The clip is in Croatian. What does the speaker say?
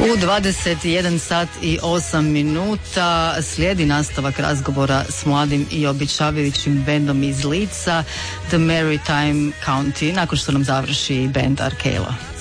U 21 sat i 8 minuta slijedi nastavak razgovora s mladim i običavajućim bendom iz Leedsa, The Maritime County, nakon što nam završi bend Arkela.